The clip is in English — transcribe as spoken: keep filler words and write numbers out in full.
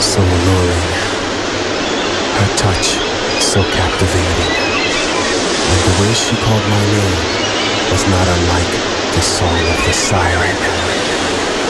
so alluring, her touch so captivating, and the way she called my name was not unlike the song of the siren.